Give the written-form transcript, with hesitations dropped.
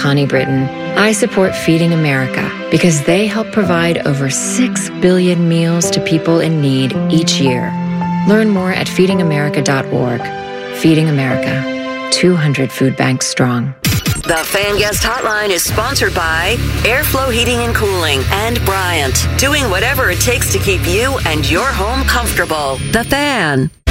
Connie Britton. I support Feeding America because they help provide over 6 billion meals to people in need each year. Learn more at feedingamerica.org. Feeding America, 200 food banks strong. The Fan Guest Hotline is sponsored by Airflow Heating and Cooling and Bryant, doing whatever it takes to keep you and your home comfortable. The Fan.